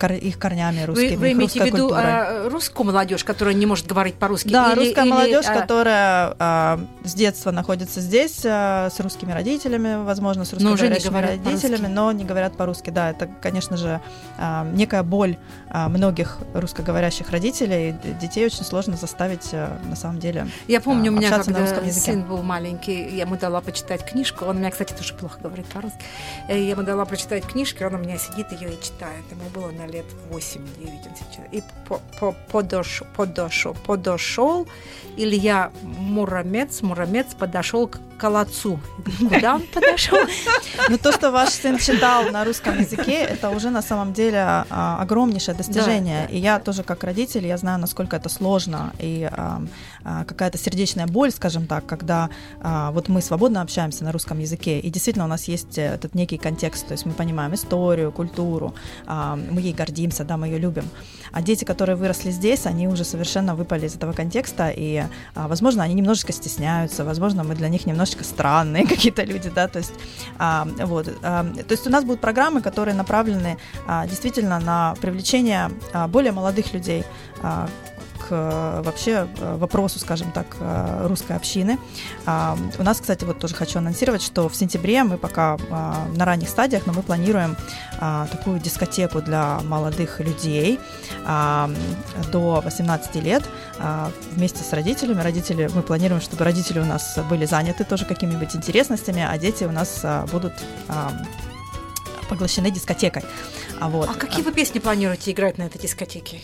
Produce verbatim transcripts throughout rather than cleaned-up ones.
их корнями русскими, Вы, вы их имеете в русской виду культурой. а, русскую молодежь, которая не может говорить по-русски? Да, или, русская или, молодежь, а... которая а, с детства находится здесь, а, с русскими родителями, возможно, с русскоговорящими родителями, но не говорят по-русски. Да, это, конечно же, а, некая боль а, многих русскоговорящих родителей. Детей очень сложно заставить, а, на самом деле, Я помню, а, у меня, общаться на когда русском языке. сын был маленький, я ему дала почитать книжку. Он у меня, кстати, тоже плохо говорит по-русски. Я ему дала прочитать книжку, он у меня сидит ее и читает. Ему было на лет восемь-девять. И по, по, подошел, подошел, подошел Илья Муромец, Муромец подошел к колодцу. Куда он подошел? Ну, то, что ваш сын читал на русском языке, это уже на самом деле а, огромнейшее достижение. Да. И я тоже как родитель, я знаю, насколько это сложно. И а, а, какая-то сердечная боль, скажем так, когда а, вот мы свободно общаемся на русском языке, и действительно у нас есть этот некий контекст, то есть мы понимаем историю, культуру, а, мы ей гордимся, да, мы ее любим. А дети, которые выросли здесь, они уже совершенно выпали из этого контекста, и, а, возможно, они немножечко стесняются, возможно, мы для них немножечко странные какие-то люди, да, то есть, а, вот, а, то есть у нас будут программы, которые направлены а, действительно на привлечение а, более молодых людей а, к вообще вопросу, скажем так, русской общины. А, у нас, кстати, вот тоже хочу анонсировать, что в сентябре мы пока а, на ранних стадиях, но мы планируем а, такую дискотеку для молодых людей а, до восемнадцати лет а, вместе с родителями. Родители, мы планируем, чтобы родители у нас были заняты тоже какими-нибудь интересностями, а дети у нас а, будут а, поглощены дискотекой. А, вот. А какие вы песни планируете играть на этой дискотеке?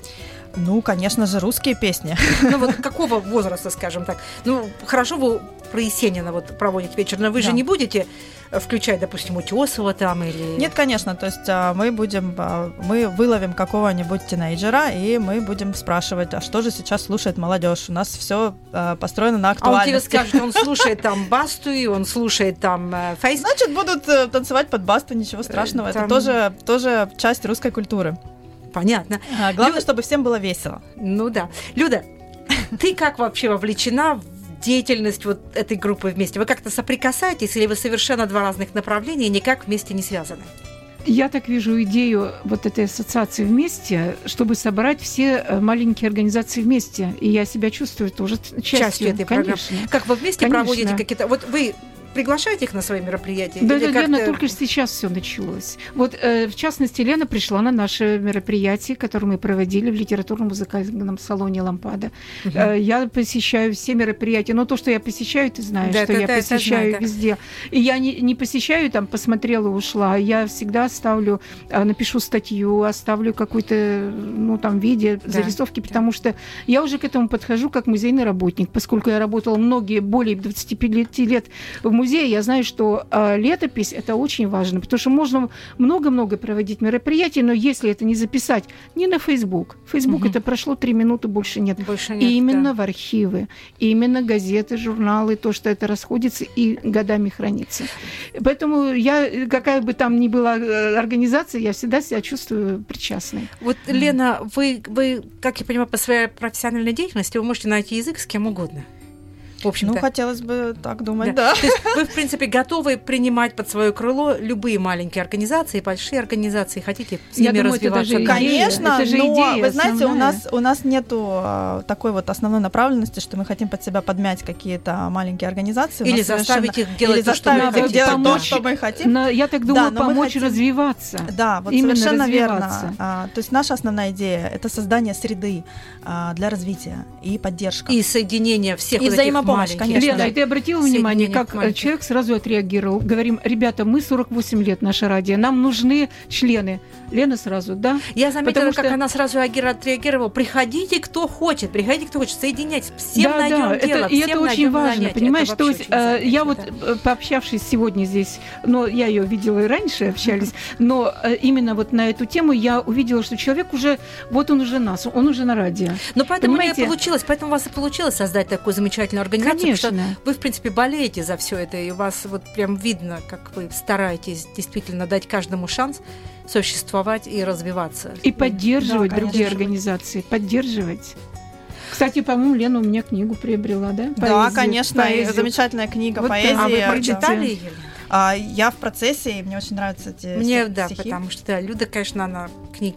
Ну, конечно же, русские песни. Ну, вот какого возраста, скажем так? Ну, хорошо, вы про Есенина вот проводите вечер, но вы да. же не будете включать, допустим, Утёсова там или... Нет, конечно, то есть мы будем, мы выловим какого-нибудь тинейджера, и мы будем спрашивать, а что же сейчас слушает молодежь? У нас все построено на актуальности. А он тебе скажет, он слушает там Басту, и он слушает там Фейс. Значит, будут танцевать под Басту, ничего страшного, там... это тоже, тоже часть русской культуры. Понятно. А, главное, Лю... чтобы всем было весело. Ну да. Люда, ты как вообще вовлечена в деятельность вот этой группы вместе? Вы как-то соприкасаетесь, или вы совершенно два разных направления, никак вместе не связаны? Я так вижу идею вот этой ассоциации вместе, чтобы собрать все маленькие организации вместе. И я себя чувствую тоже частью, частью этой конечно. программы. Как вы вместе конечно. проводите какие-то... Вот вы... приглашаете их на свои мероприятия? Да, или да, Лена, только сейчас все началось. Вот, э, в частности, Лена пришла на наше мероприятие, которое мы проводили в литературно-музыкальном салоне «Лампада». Угу. Э, я посещаю все мероприятия, но то, что я посещаю, ты знаешь, да, что это, я это, посещаю это везде. И я не, не посещаю, там, посмотрела, ушла. Я всегда оставлю, напишу статью, оставлю какое-то, ну, там, видео, да, зарисовки, да. потому что я уже к этому подхожу как музейный работник, поскольку я работала многие, более двадцати пяти лет в музее, я знаю, что э, летопись – это очень важно, потому что можно много-много проводить мероприятий, но если это не записать не на Facebook, Facebook угу. это прошло три минуты, больше нет. Больше нет, и именно да. в архивы, и именно газеты, журналы, то, что это расходится и годами хранится. Поэтому я, какая бы там ни была организация, я всегда себя чувствую причастной. Вот, Лена, вы, вы, как я понимаю, по своей профессиональной деятельности вы можете найти язык с кем угодно. В общем-то. Ну, хотелось бы так думать, да. да. То есть вы, в принципе, готовы принимать под свое крыло любые маленькие организации, большие организации, хотите с ними думаю, развиваться? Это Конечно, это же но, идея вы знаете, основная. у нас, у нас нету а, такой вот основной направленности, что мы хотим под себя подмять какие-то маленькие организации. Или заставить совершенно... их делать, Или то, что мы заставить их делать помочь, то, что мы хотим. Но, я так думаю, да, помочь хотим... развиваться. Да, вот Именно совершенно развиваться. верно. А, то есть наша основная идея – это создание среды а, для развития и поддержка. И соединение всех и вот взаимопомощь, этих конечно. Лена, да. и ты обратила внимание, как маленьких. Человек сразу отреагировал. Говорим, ребята, мы сорок восемь лет, наше радио, нам нужны члены. Лена сразу, да? Я заметила, Потому как что... она сразу отреагировала. Приходите, кто хочет, приходите, кто хочет, соединяйтесь, всем да, найдем да, дело, это, и это очень важно, занятие. понимаешь? Это То есть э, я занятие, вот, да. пообщавшись сегодня здесь, но я ее видела и раньше, общались, но э, именно вот на эту тему я увидела, что человек уже, вот он уже нас, он уже на радио. Но поэтому Понимаете? у меня получилось, поэтому у вас и получилось создать такую замечательную организацию, Конечно. потому что вы, в принципе, болеете за все это, и у вас вот прям видно, как вы стараетесь действительно дать каждому шанс существовать и развиваться. И поддерживать да, другие организации, поддерживать. Кстати, по-моему, Лена у меня книгу приобрела, да? Да, Поэзию, конечно, поэзию. замечательная книга вот, поэзии. А вы да. прочитали ее? А, я в процессе, и мне очень нравятся эти Мне, стихи. да, потому что да, Люда, конечно, она книги